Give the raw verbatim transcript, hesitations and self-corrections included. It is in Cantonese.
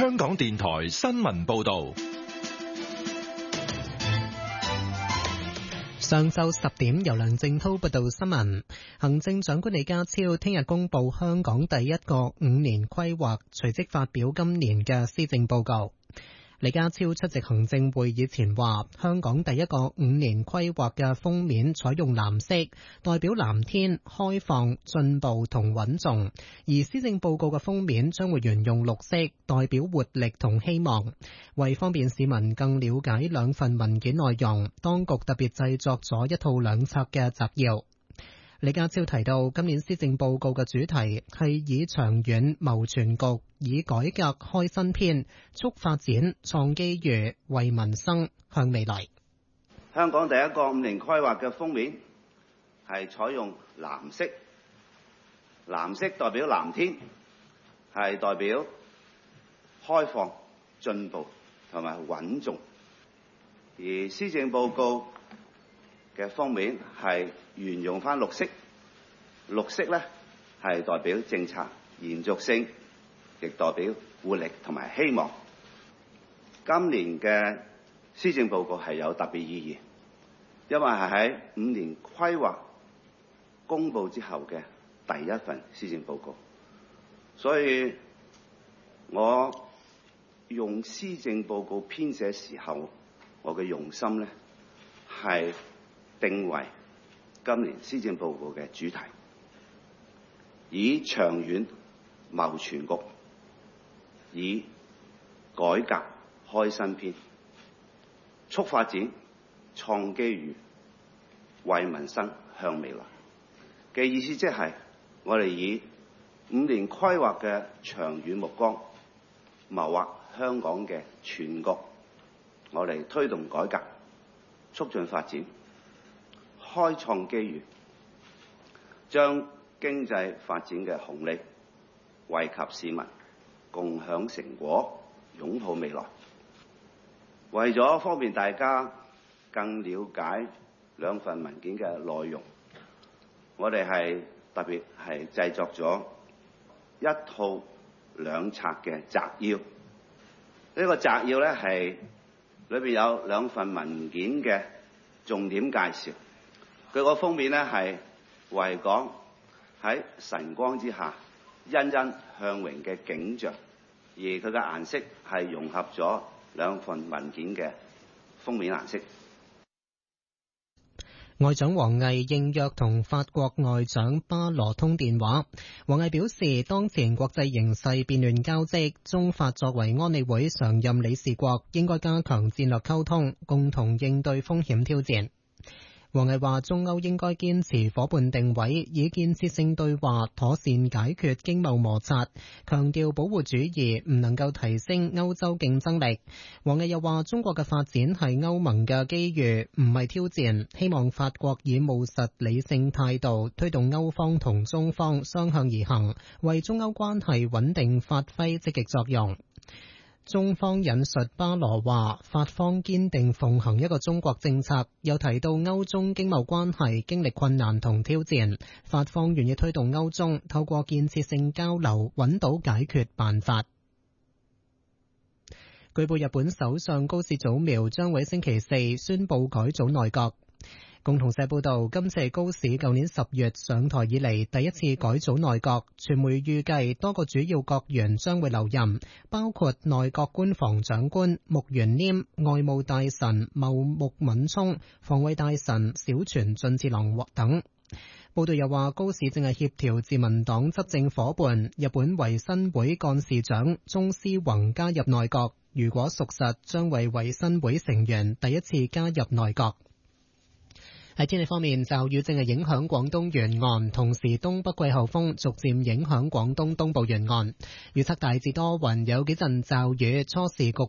香港電台新聞報道。 上晝十點，由梁正濤報道新聞。行政長官李家超聽日公布香港第一個五年規劃，隨即發表今年嘅施政報告。李家超出席行政會議前話，香港第一個五年規劃嘅封面採用藍色，代表藍天、開放、進步同穩重；而施政報告嘅封面將會沿用綠色，代表活力同希望。為方便市民更了解兩份文件內容，當局特別製作咗一套兩冊嘅摘要。李家超提到，今年施政報告嘅主題係以長遠謀全局，以改革開新篇，促發展、創機遇、為民生向未來。 香港第一個五年規劃嘅封面係採用藍色，藍色代表藍天，係代表開放、進步同埋穩重。而施政報告嘅封面係沿用翻綠色，綠色咧係代表政策延續性，亦代表活力同埋希望。今年嘅施政報告係有特別意義，因為係喺五年規劃公佈之後嘅第一份施政報告，所以我用施政報告編寫時候，我嘅用心咧係定為今年施政報告嘅主題，以長遠謀全局，以改革開新篇，促發展、創機遇、為民生向未來嘅意思，即係我哋以五年規劃嘅長遠目光，謀劃香港嘅全局，我哋推動改革，促進發展，開創機遇，將經濟發展嘅紅利惠及市民，共享成果，擁抱未來。為咗方便大家更了解兩份文件嘅內容，我哋係特別係製作咗一套兩冊嘅摘要。呢、這個摘要咧係裏邊有兩份文件嘅重點介紹。佢個封面咧係維港喺晨光之下欣欣向榮嘅景象，而佢嘅顏色係融合咗兩份文件嘅封面顏色。 外長王毅應約同法國外長巴羅通電話。王毅表示，當前國際形勢變亂交織，中法作為安理會常任理事國，應該加強戰略溝通，共同應對風險挑戰。王毅話，中歐應該堅持夥伴定位，以建設性對話妥善解決經貿摩擦，強調保護主義唔能夠提升歐洲競爭力。王毅又話，中國嘅發展係歐盟嘅機遇，唔係挑戰，希望法國以務實理性態度推動歐方同中方相向而行，為中歐關係穩定發揮積極作用。中方引述巴羅話，法方堅定奉行一個中國政策，又提到歐中經貿關係經歷困難同挑戰，法方願意推動歐中透過建設性交流揾到解決辦法。據報日本首相高市早苗將會星期四宣布改組內閣。共同社報道，今次係高市舊年十月上台以嚟第一次改組內閣。傳媒預計多個主要閣員將會留任，包括內閣官房長官木原稔、外務大臣茂木敏充、防衛大臣小泉進次郎等。報道又話，高市正係協調自民黨執政夥伴日本維新會幹事長中司宏加入內閣，如果屬實，將為維新會成員第一次加入內閣。喺天氣方面，驟雨正係影響廣東沿岸，同時東北季候風逐漸影響廣東東部沿岸。預測大致多雲，有幾陣驟雨，初時局